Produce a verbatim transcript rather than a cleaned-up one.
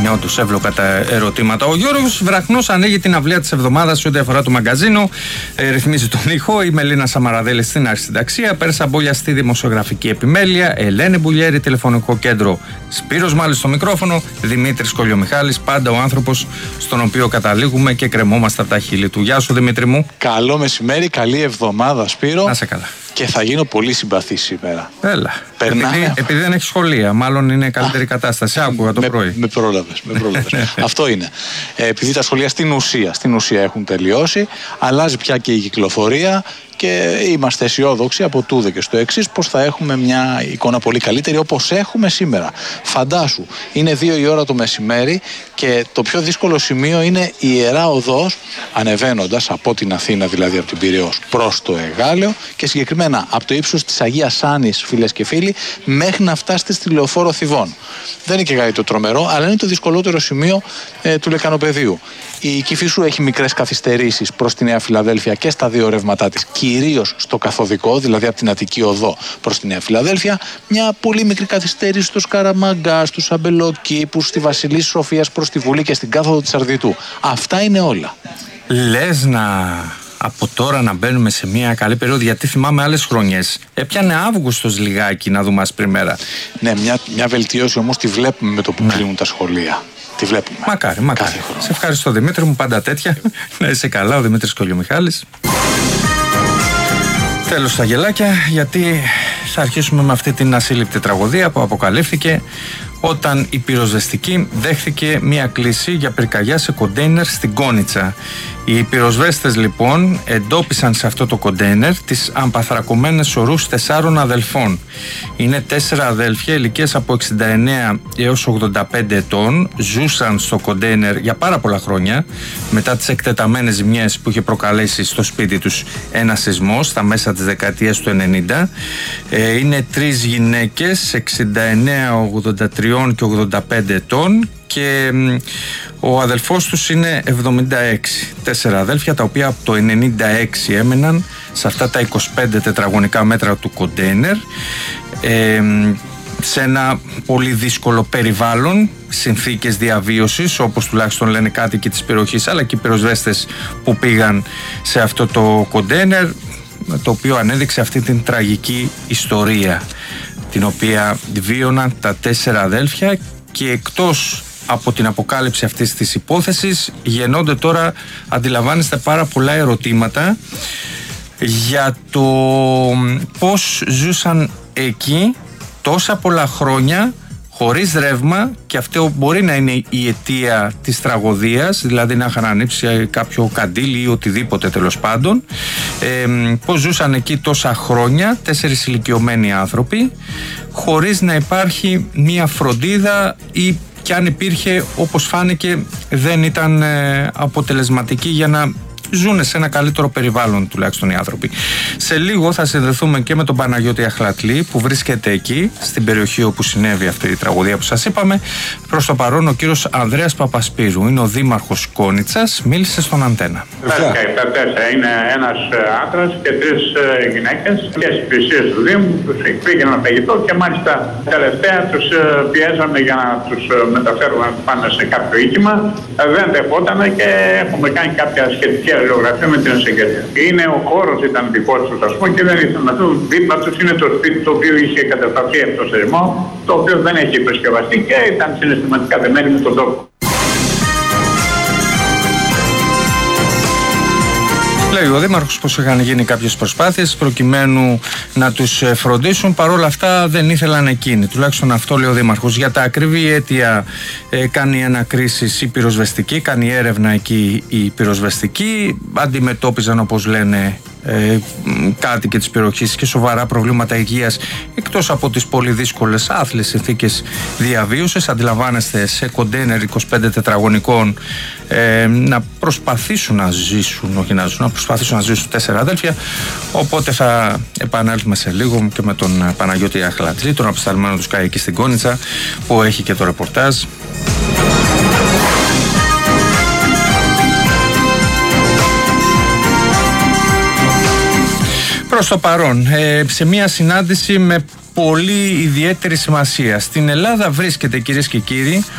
είναι όντως εύλογα τα ερωτήματα. Ο Γιώργος Βραχνός ανοίγει την αυλαία της εβδομάδας ό,τι αφορά το μαγκαζίνο. Ε, ρυθμίζει τον ήχο. Η Μελίνα Σαμαραδέλη στην αρχισυνταξία. Πέρσα Μπόλια στη δημοσιογραφική επιμέλεια. Ελένη Μπουλιέρη, τηλεφωνικό κέντρο. Σπύρος Μάλης στο μικρόφωνο. Δημήτρης Κολιομιχάλης, πάντα ο άνθρωπος στον οποίο καταλήγουμε και κρεμόμαστε από τα χείλη του. Γεια σου, Δημήτρη μου. Καλό μεσημέρι, καλή εβδομάδα, Σπύρο. Να σε καλά. Και θα γίνω πολύ συμπαθής σήμερα. Έλα. Περνάμε... Επειδή, επειδή δεν έχει σχολεία, μάλλον είναι καλύτερη κατάσταση. Άκουγα το με, πρωί. Με πρόλαβες. Με πρόλαβες. Αυτό είναι. Ε, επειδή τα σχολεία στην ουσία, στην ουσία έχουν τελειώσει, αλλάζει πια και η κυκλοφορία. Και είμαστε αισιόδοξοι από τούδε και στο εξής πως θα έχουμε μια εικόνα πολύ καλύτερη όπως έχουμε σήμερα. Φαντάσου, είναι δύο η ώρα το μεσημέρι και το πιο δύσκολο σημείο είναι η Ιερά Οδός, ανεβαίνοντας από την Αθήνα, δηλαδή από την Πειραιώς προς το Εγάλεο και συγκεκριμένα από το ύψος της Αγίας Άννης, φίλες και φίλοι, μέχρι να φτάσετε στη Λεωφόρο Θηβών. Δεν είναι και κάτι το τρομερό, αλλά είναι το δυσκολότερο σημείο ε, του Λεκανοπεδίου. Η Κηφισού έχει μικρές καθυστερήσεις προς τη Νέα Φιλαδέλφια και στα δύο ρεύματά της, κυρίως στο καθοδικό, δηλαδή από την Αττική Οδό προς τη Νέα Φιλαδέλφια. Μια πολύ μικρή καθυστέρηση στο Σκαραμαγκά, στους Αμπελοκήπους, στη Βασιλής Σοφίας προς τη Βουλή και στην κάθοδο της Αρδιτού. Αυτά είναι όλα. Λες να... από τώρα να μπαίνουμε σε μια καλή περίοδο, γιατί θυμάμαι άλλες χρονιές. Έπιανε Αύγουστος λιγάκι να δούμε άσπρη μέρα. Ναι, μια, μια βελτίωση όμως τη βλέπουμε με το που ναι. κλείνουν τα σχολεία. Τη βλέπουμε. Μακάρι, μακάρι. Σε ευχαριστώ, Δημήτρη μου, πάντα τέτοια. Να είσαι καλά, ο Δημήτρης Κολιομιχάλης. Τέλος τα γελάκια, γιατί θα αρχίσουμε με αυτή την ασύλληπτη τραγωδία που αποκαλύφθηκε όταν η πυροσβεστική δέχθηκε μία κλήση για πυρκαγιά σε κοντέινερ στην Κόνιτσα. Οι πυροσβέστες λοιπόν εντόπισαν σε αυτό το κοντέινερ τις αμπαθρακωμένες ορούς τεσσάρων αδελφών. Είναι τέσσερα αδέλφια ηλικίας από εξήντα εννέα έως ογδόντα πέντε ετών, ζούσαν στο κοντέινερ για πάρα πολλά χρόνια μετά τις εκτεταμένες ζημιές που είχε προκαλέσει στο σπίτι τους ένα σεισμός στα μέσα της δεκαετίας του ενενήντα. Ε, είναι τρεις γυναίκες εξήντα εννέα, ογδόντα τρία και ογδόντα πέντε ετών και ο αδελφός τους είναι εβδομήντα έξι. Τέσσερα αδέλφια τα οποία από το ενενήντα έξι έμεναν σε αυτά τα είκοσι πέντε τετραγωνικά μέτρα του κοντέινερ, ε, σε ένα πολύ δύσκολο περιβάλλον, συνθήκες διαβίωσης όπως τουλάχιστον λένε κάτοικοι της περιοχής αλλά και οι πυροσβέστες που πήγαν σε αυτό το κοντέινερ, το οποίο ανέδειξε αυτή την τραγική ιστορία την οποία βίωναν τα τέσσερα αδέλφια. Και εκτός από την αποκάλυψη αυτής της υπόθεσης γεννώνται τώρα, αντιλαμβάνεστε, πάρα πολλά ερωτήματα για το πώς ζούσαν εκεί τόσα πολλά χρόνια χωρίς ρεύμα, και αυτό μπορεί να είναι η αιτία της τραγωδίας, δηλαδή να είχαν ανοίξει κάποιο καντήλι ή οτιδήποτε τέλος πάντων. Ε, πώς ζούσαν εκεί τόσα χρόνια, τέσσερις ηλικιωμένοι άνθρωποι, χωρίς να υπάρχει μία φροντίδα ή κι αν υπήρχε, όπως φάνηκε, δεν ήταν ε, αποτελεσματική για να ζουν σε ένα καλύτερο περιβάλλον τουλάχιστον οι άνθρωποι. Σε λίγο θα συνδεθούμε και με τον Παναγιώτη Αχλατλή που βρίσκεται εκεί στην περιοχή όπου συνέβη αυτή η τραγωδία που σας είπαμε. Προς το παρόν ο κύριος Ανδρέας Παπασπύρου είναι ο δήμαρχος Κόνιτσας, μίλησε στον Αντένα. Είναι ένας άντρας και τρεις γυναίκες και στις υπηρεσίες του Δήμου τους πήγαιναν φαγητό και μάλιστα τελευταία τους πιέζαμε για να τους μεταφέρουμε πάνω σε κάποιο οίκημα. Δεν δεχότανε και έχουμε κάνει κάποια σχετική αλληλογραφία με την εισαγγελία. Είναι ο χώρος, ήταν δικός τους, ας πούμε, και δεν ήθελαν να δουν. Δίπλα τους είναι το σπίτι το οποίο είχε κατασταθεί από το σεισμό, το οποίο δεν έχει επισκευαστεί και ήταν συναισθηματικά δεμένοι με τον τόπο. Λέει ο Δήμαρχος πως είχαν γίνει κάποιες προσπάθειες προκειμένου να τους φροντίσουν, παρόλα αυτά δεν ήθελαν εκείνοι. Τουλάχιστον αυτό λέει ο Δήμαρχος. Για τα ακριβή αίτια ε, κάνει ανακρίσεις η πυροσβεστική, κάνει έρευνα εκεί η πυροσβεστική. Αντιμετώπιζαν, όπως λένε, ε, κάτοικοι της περιοχής και σοβαρά προβλήματα υγείας, εκτός από τις πολύ δύσκολες άθλιες συνθήκες διαβίωσης. Αντιλαμβάνεστε, σε κοντέινερ είκοσι πέντε τετραγωνικών ε, να προσπαθήσουν να ζήσουν, όχι να ζήσουν, να προσπαθήσουν να ζήσουν τέσσερα αδέλφια. Οπότε θα επανέλθουμε σε λίγο και με τον Παναγιώτη Αχλατλή, τον απεσταλμένο του Sky εκεί στην Κόνιτσα, που έχει και το ρεπορτάζ. Προς το παρόν, ε, σε μια συνάντηση με πολύ ιδιαίτερη σημασία. Στην Ελλάδα βρίσκεται, κυρίες και κύριοι,